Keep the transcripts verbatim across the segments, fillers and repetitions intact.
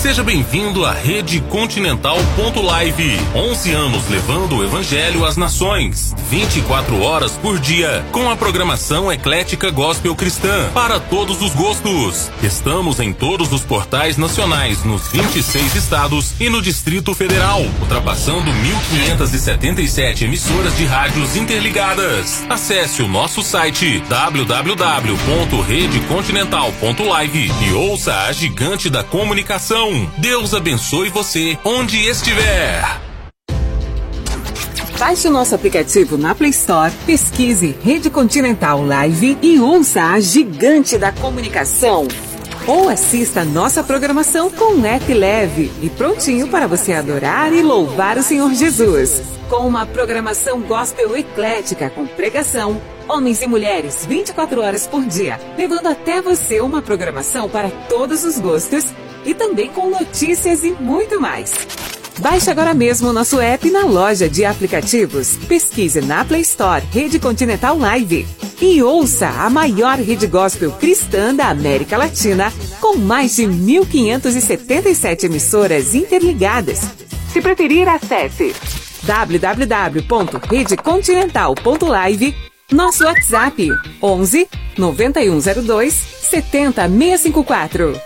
Seja bem-vindo à Rede Continental ponto live. onze anos levando o Evangelho às nações. vinte e quatro horas por dia, com a programação eclética gospel cristã para todos os gostos. Estamos em todos os portais nacionais, nos vinte e seis estados e no Distrito Federal, ultrapassando mil quinhentas e setenta e sete emissoras de rádios interligadas. Acesse o nosso site w w w ponto rede continental ponto live e ouça a gigante da comunicação. Deus abençoe você onde estiver. Baixe o nosso aplicativo na Play Store, pesquise Rede Continental Live e ouça a gigante da comunicação. Ou assista a nossa programação com um app leve e prontinho para você adorar e louvar o Senhor Jesus. Com uma programação gospel eclética com pregação, homens e mulheres vinte e quatro horas por dia, levando até você uma programação para todos os gostos e também com notícias e muito mais. Baixe agora mesmo o nosso app na loja de aplicativos. Pesquise na Play Store Rede Continental Live e ouça a maior rede gospel cristã da América Latina, com mais de mil quinhentas e setenta e sete emissoras interligadas. Se preferir, acesse w w w ponto rede continental ponto live, nosso WhatsApp onze, noventa e um zero dois, setenta, seiscentos e cinquenta e quatro.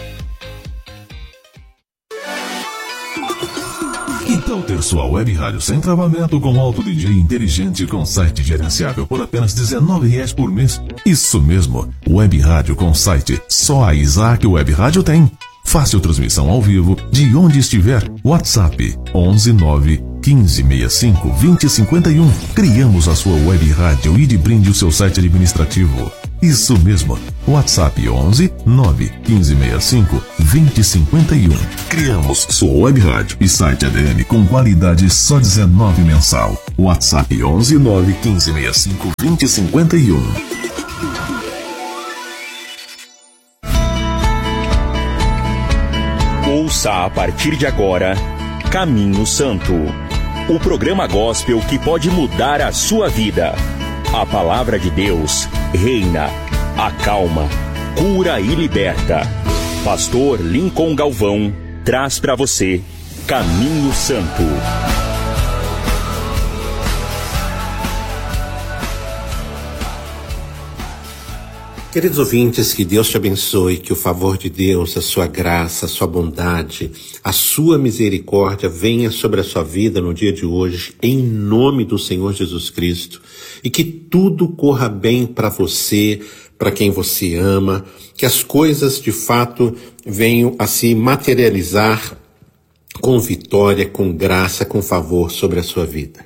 Que tal ter sua web rádio sem travamento com alto D J inteligente com site gerenciável por apenas dezenove reais por mês? Isso mesmo, web rádio com site. Só a Isaac Web Rádio tem. Fácil transmissão ao vivo de onde estiver. WhatsApp onze, nove, quinze, sessenta e cinco, vinte, cinquenta e um. Criamos a sua web rádio e de brinde o seu site administrativo. Isso mesmo, WhatsApp onze, nove, quinze, sessenta e cinco, vinte, cinquenta e um. Criamos sua web rádio e site A D M com qualidade só dezenove mensal. WhatsApp onze, nove, quinze, sessenta e cinco, vinte, cinquenta e um. Ouça a partir de agora Caminho Santo, o programa gospel que pode mudar a sua vida. A palavra de Deus reina, acalma, cura e liberta. Pastor Lincoln Galvão traz para você Caminho Santo. Queridos ouvintes, que Deus te abençoe, que o favor de Deus, a sua graça, a sua bondade, a sua misericórdia venha sobre a sua vida no dia de hoje, em nome do Senhor Jesus Cristo, e que tudo corra bem para você, para quem você ama, que as coisas de fato venham a se materializar com vitória, com graça, com favor sobre a sua vida.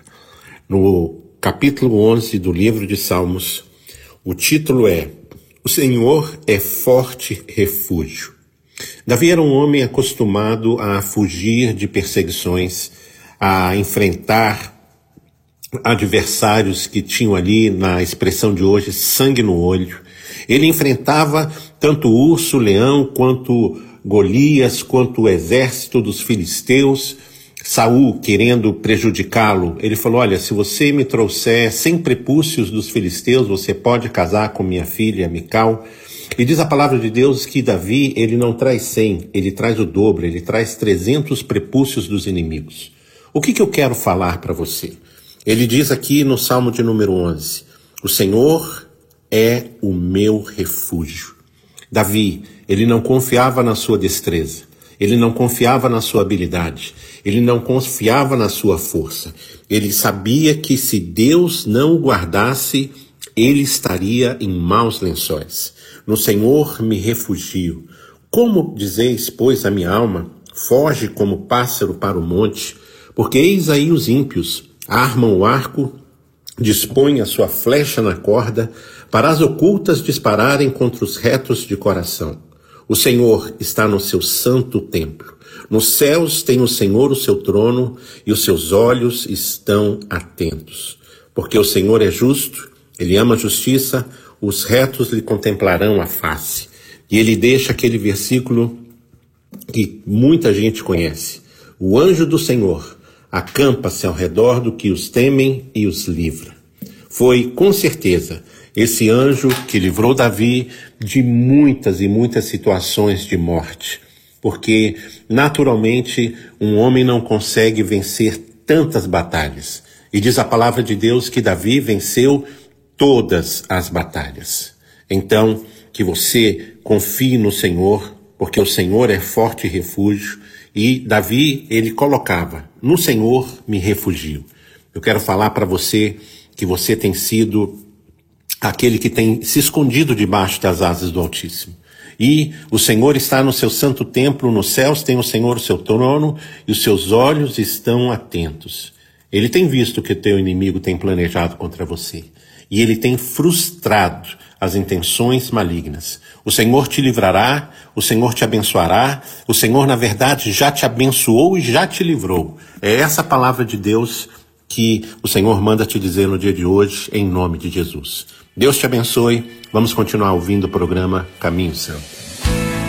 No capítulo onze do livro de Salmos, o título é O Senhor é forte refúgio. Davi era um homem acostumado a fugir de perseguições, a enfrentar adversários que tinham ali, na expressão de hoje, sangue no olho. Ele enfrentava tanto o urso, o leão, quanto Golias, quanto o exército dos filisteus. Saul, querendo prejudicá-lo, ele falou: olha, se você me trouxer cem prepúcios dos filisteus, você pode casar com minha filha Mical. E diz a palavra de Deus que Davi, ele não traz cem, ele traz o dobro, ele traz trezentos prepúcios dos inimigos. O que que eu quero falar para você? Ele diz aqui no Salmo de número onze, o Senhor é o meu refúgio. Davi, ele não confiava na sua destreza, ele não confiava na sua habilidade, ele não confiava na sua força. Ele sabia que se Deus não o guardasse, ele estaria em maus lençóis. No Senhor me refugio. Como dizeis, pois, a minha alma, foge como pássaro para o monte, porque eis aí os ímpios, armam o arco, dispõem a sua flecha na corda, para as ocultas dispararem contra os retos de coração. O Senhor está no seu santo templo. Nos céus tem o Senhor o seu trono, e os seus olhos estão atentos. Porque o Senhor é justo, ele ama a justiça, os retos lhe contemplarão a face. E ele deixa aquele versículo que muita gente conhece. O anjo do Senhor acampa-se ao redor do que os temem e os livra. Foi, com certeza, esse anjo que livrou Davi de muitas e muitas situações de morte. porque naturalmente um homem não consegue vencer tantas batalhas. E diz a palavra de Deus que Davi venceu todas as batalhas. Então, que você confie no Senhor, porque o Senhor é forte refúgio, e Davi, ele colocava, no Senhor me refugio. Eu quero falar para você que você tem sido aquele que tem se escondido debaixo das asas do Altíssimo. E o Senhor está no seu santo templo, nos céus tem o Senhor o seu trono, e os seus olhos estão atentos. Ele tem visto o que o teu inimigo tem planejado contra você, e ele tem frustrado as intenções malignas. O Senhor te livrará, o Senhor te abençoará, o Senhor, na verdade, já te abençoou e já te livrou. É essa palavra de Deus que o Senhor manda te dizer no dia de hoje, em nome de Jesus. Deus te abençoe. Vamos continuar ouvindo o programa Caminho Santo.